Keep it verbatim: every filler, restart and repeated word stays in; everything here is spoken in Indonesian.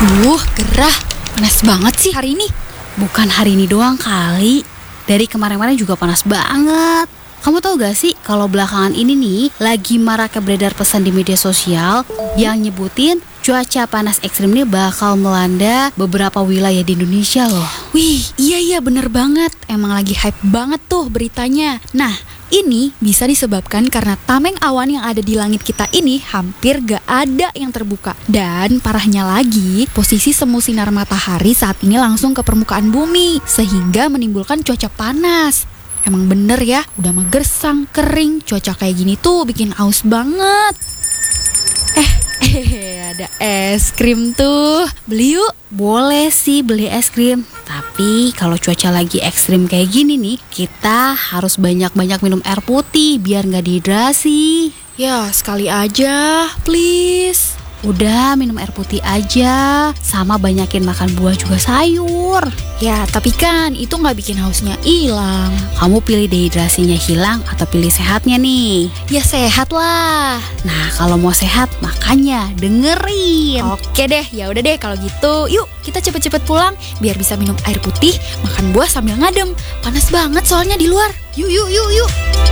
Duh, gerah. Panas banget sih hari ini. Bukan hari ini doang kali. Dari kemarin-kemarin juga panas banget. Kamu tahu gak sih kalau belakangan ini nih lagi maraknya beredar pesan di media sosial yang nyebutin cuaca panas ekstrim ini bakal melanda beberapa wilayah di Indonesia loh. Wih, iya iya bener banget. Emang lagi hype banget tuh beritanya. Nah, ini bisa disebabkan karena tameng awan yang ada di langit kita ini hampir gak ada yang terbuka. Dan parahnya lagi, posisi semu sinar matahari saat ini langsung ke permukaan bumi, sehingga menimbulkan cuaca panas. Emang bener ya, udah mah gersang, kering, cuaca kayak gini tuh bikin aus banget. Eh, eh ada es krim tuh. Beli yuk. Boleh sih beli es krim. Tapi kalau cuaca lagi ekstrim kayak gini nih, kita harus banyak-banyak minum air putih biar gak dehidrasi. Ya, sekali aja, please. Udah minum air putih aja, sama banyakin makan buah juga sayur. Ya, tapi kan itu gak bikin hausnya hilang. Kamu pilih dehidrasinya hilang atau pilih sehatnya nih? Ya sehat lah. Nah, kalau mau sehat makanya dengerin. Oke deh, ya udah deh kalau gitu. Yuk, kita cepet-cepet pulang biar bisa minum air putih, makan buah sambil ngadem. Panas banget soalnya di luar. Yuk, yuk, yuk, yuk.